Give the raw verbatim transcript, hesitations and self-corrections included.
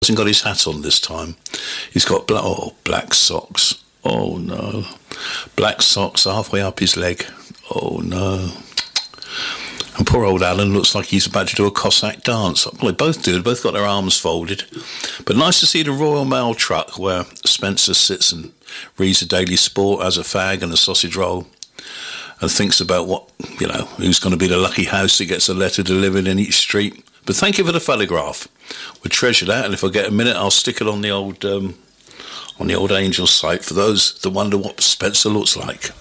Hasn't got his hat on this time. He's got black, oh, black socks. Oh no. Black socks halfway up his leg. Oh no. And poor old Alan looks like he's about to do a Cossack dance. Well, they both do. They both got their arms folded. But nice to see the Royal Mail truck where Spencer sits and reads the Daily Sport, has a fag and a sausage roll, and thinks about what, you know, who's going to be the lucky house that gets a letter delivered in each street. But thank you for the photograph. We'll treasure that, and if I get a minute, I'll stick it on the old um, on the old Angel site for those that wonder what Spencer looks like.